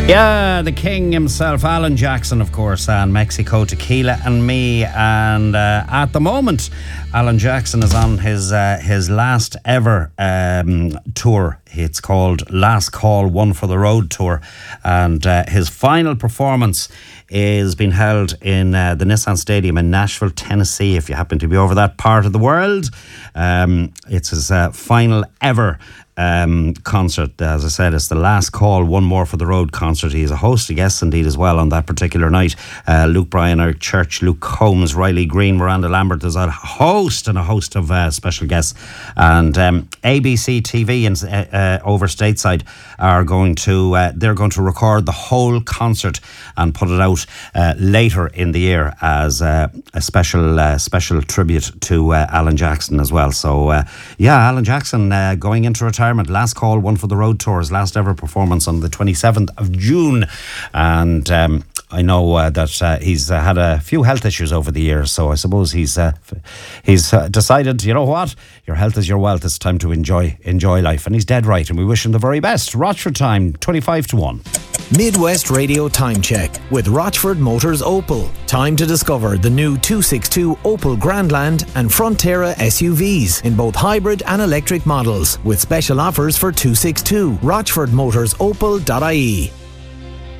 Yeah, the king himself, Alan Jackson, of course, and Mexico, Tequila and Me. And at the moment, Alan Jackson is on his last ever tour. It's called Last Call, One for the Road tour. And his final performance is being held in the Nissan Stadium in Nashville, Tennessee, if you happen to be over that part of the world. It's his final ever concert. As I said, it's the Last Call, One More for the Road concert. He's a host of guests indeed as well on that particular night. Luke Bryan, Eric Church, Luke Combs, Riley Green, Miranda Lambert. There's a host of special guests. And ABC TV and over stateside are going to they're going to record the whole concert and put it out later in the year as a special tribute to Alan Jackson as well. So Alan Jackson going into retirement. Last Call, One for the Road tour, his last ever performance on the 27th of June. And I know that he's had a few health issues over the years, so I suppose he's decided, you know what, your health is your wealth. It's time to enjoy life, and he's dead right, and we wish him the very best. Rochford time, 25-1. Midwest Radio Time Check with Rochford Motors Opel. Time to discover the new 262 Opel Grandland and Frontera SUVs in both hybrid and electric models with special offers for 262. RochfordMotorsOpel.ie.